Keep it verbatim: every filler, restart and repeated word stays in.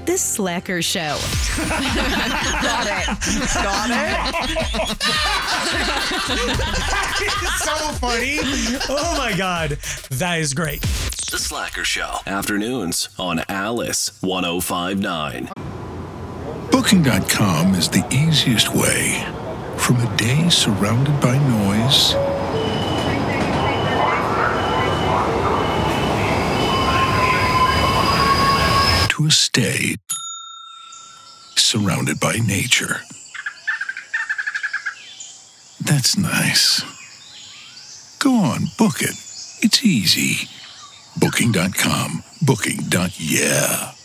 The Slacker Show. Got it. Got it. That is so funny. Oh my God. That is great. The Slacker Show. Afternoons on Alice one oh five point nine. Booking dot com is the easiest way from a day surrounded by noise to a stay surrounded by nature. That's nice. Go on, book it. It's easy. Booking dot com. Booking. Yeah.